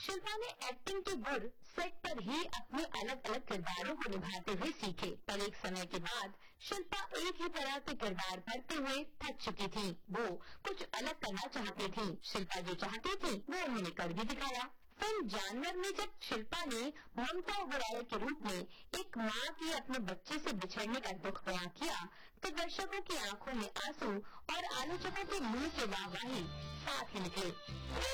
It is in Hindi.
शिल्पा ने एक्टिंग के गुर सेट पर ही अपने अलग अलग किरदारों को निभाते हुए सीखे, पर एक समय के बाद शिल्पा एक ही तरह के किरदार करते हुए थक चुकी थी। वो कुछ अलग करना चाहती थी। शिल्पा जो चाहती थी वो उन्होंने कर भी दिखाया। फिल्म जानवर में जब शिल्पा ने ममता ओबराय के रूप में एक माँ की अपने बच्चे से बिछड़ने का दुख बयां किया तो दर्शकों की आंखों में आंसू और आलोचकों के मुंह से वाहवाही साथ ही निकले।